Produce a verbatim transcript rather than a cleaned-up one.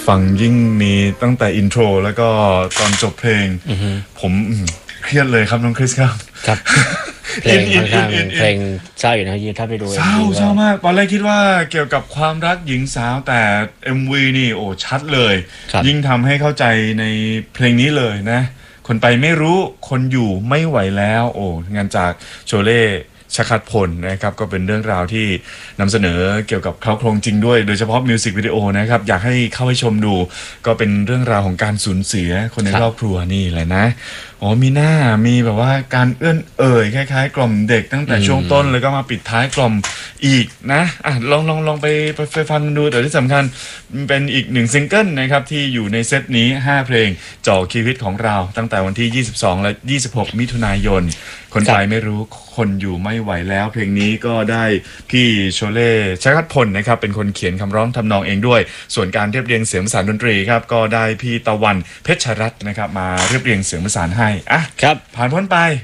ฟังยิ่งมีตั้งแต่อินโทรแล้วก็ตอนจบเพลงผมเครียดเลยครับน้องคริสครับครับเพลงค่อนข้างเพลงเศร้าอยู่นะยืนถ้าไปดูเศร้าเศร้ามากตอนแรกคิดว่าเกี่ยวกับความรักหญิงสาวแต่ เอ็ม วี นี่โอ้ชัดเลยยิ่งทำให้เข้าใจในเพลงนี้เลยนะคนไปไม่รู้คนอยู่ไม่ไหวแล้วโอ้งานจากโชเล่ชคัดพลนะครับก็เป็นเรื่องราวที่นำเสนอเกี่ยวกับเขาโครงจริงด้วยโดยเฉพาะมิวสิกวิดีโอนะครับอยากให้เข้าไปชมดูก็เป็นเรื่องราวของการสูญเสียคนในครอบครัวนี่แหละนะอ๋อมีหน้ามีแบบว่าการเอื้อนเอ่ยคล้ายๆกล่อมเด็กตั้งแต่ช่วงต้นแล้วก็มาปิดท้ายกล่อมอีกนะอ่ะลองลองลองไปไปฟังดูแต่ที่สำคัญเป็นอีกหนึ่งซิงเกิลนะครับที่อยู่ในเซตนี้ห้าเพลงจ่อชีวิตของเราตั้งแต่วันที่ยี่สิบสองและยี่สิบหกมิถุนายนคนไปไม่รู้คนอยู่ไม่ไหวแล้วเพลงนี้ก็ได้พี่โชเล่ชคัดพลนะครับเป็นคนเขียนคำร้องทำนองเองด้วยส่วนการเรียบเรียงเสียงประสานดนตรีครับก็ได้พี่ตะวันเพชรรัตน์นะครับมาเรียบเรียงเสียงประสานให้อ่ะครับผ่านพ้นไป